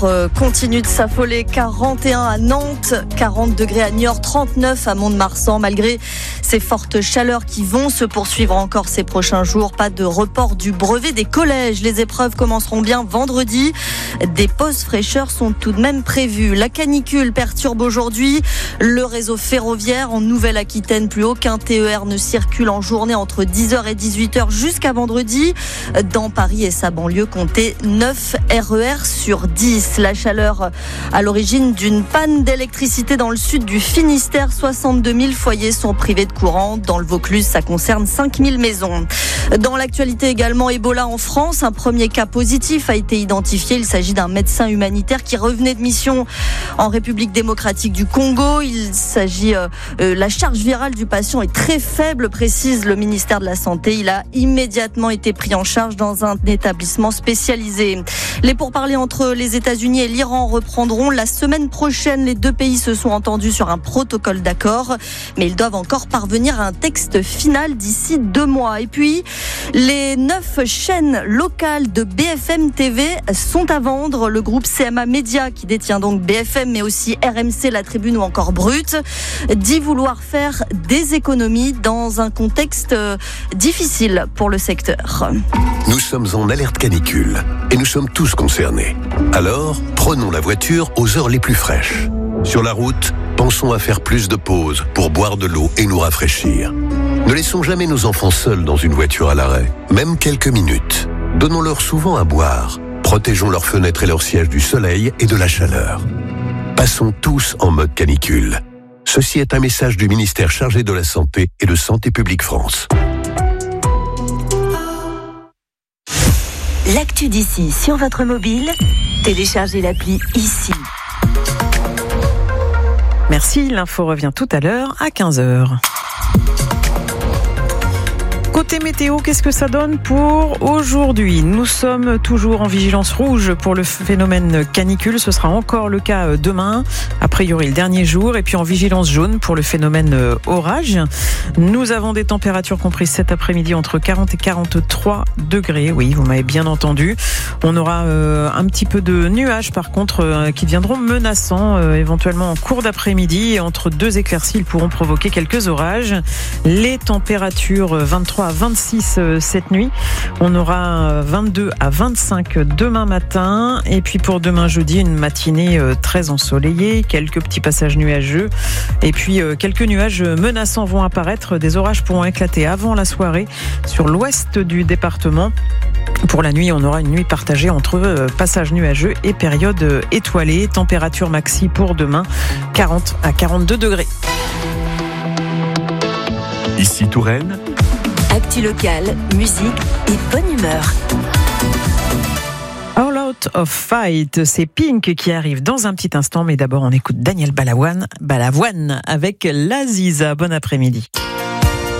Continue de s'affoler, 41 à Nantes, 40 degrés à Niort, 39 à Mont-de-Marsan. Malgré ces fortes chaleurs qui vont se poursuivre encore ces prochains jours, pas de report du brevet des collèges. Les épreuves commenceront bien vendredi. Des pauses fraîcheurs sont tout de même prévues. La canicule perturbe aujourd'hui le réseau ferroviaire en Nouvelle-Aquitaine. Plus aucun TER ne circule en journée entre 10h et 18h jusqu'à vendredi. Dans Paris et sa banlieue, comptez 9 RER sur 10. La chaleur à l'origine d'une panne d'électricité dans le sud du Finistère. 62 000 foyers sont privés de courant. Dans le Vaucluse, ça concerne 5 000 maisons. Dans l'actualité également, Ebola en France. Un premier cas positif a été identifié. Il s'agit d'un médecin humanitaire qui revenait de mission en République démocratique du Congo. La charge virale du patient est très faible, précise le ministère de la Santé. Il a immédiatement été pris en charge dans un établissement spécialisé. Les pourparlers entre les États-Unis et l'Iran reprendront la semaine prochaine. Les deux pays se sont entendus sur un protocole d'accord, mais ils doivent encore parvenir à un texte final d'ici 2 mois. Et puis, les 9 chaînes locales de BFM TV sont à vendre. Le groupe CMA Média, qui détient donc BFM, mais aussi RMC, La Tribune ou encore Brut, dit vouloir faire des économies dans un contexte difficile pour le secteur. Nous sommes en alerte canicule et nous sommes tous concernés. Alors, prenons la voiture aux heures les plus fraîches. Sur la route, pensons à faire plus de pauses pour boire de l'eau et nous rafraîchir. Ne laissons jamais nos enfants seuls dans une voiture à l'arrêt, même quelques minutes. Donnons-leur souvent à boire. Protégeons leurs fenêtres et leurs sièges du soleil et de la chaleur. Passons tous en mode canicule. Ceci est un message du ministère chargé de la Santé et de Santé publique France. L'actu d'ici sur votre mobile, téléchargez l'appli ici. Merci, l'info revient tout à l'heure à 15h. Côté météo, qu'est-ce que ça donne pour aujourd'hui ? Nous sommes toujours en vigilance rouge pour le phénomène canicule. Ce sera encore le cas demain, a priori le dernier jour. Et puis en vigilance jaune pour le phénomène orage. Nous avons des températures comprises cet après-midi entre 40 et 43 degrés. Oui, vous m'avez bien entendu. On aura un petit peu de nuages par contre qui deviendront menaçants éventuellement en cours d'après-midi. Et entre 2 éclaircies, ils pourront provoquer quelques orages. Les températures 23 à 26 cette nuit. On aura 22 à 25 demain matin. Et puis pour demain jeudi, une matinée très ensoleillée, quelques petits passages nuageux. Et puis quelques nuages menaçants vont apparaître. Des orages pourront éclater avant la soirée sur l'ouest du département. Pour la nuit, on aura une nuit partagée entre passages nuageux et période étoilée. Température maxi pour demain, 40 à 42 degrés. Ici Touraine. Actu locale, musique et bonne humeur. All Out of Fight, c'est Pink qui arrive dans un petit instant, mais d'abord on écoute Daniel Balavoine avec l'Aziza. Bon après-midi.